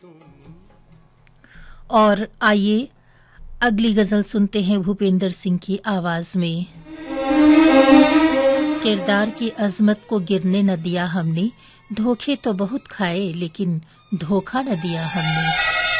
और आइए अगली गजल सुनते हैं भूपेंद्र सिंह की आवाज में। किरदार की अजमत को गिरने न दिया हमने, धोखे तो बहुत खाए लेकिन धोखा न दिया हमने।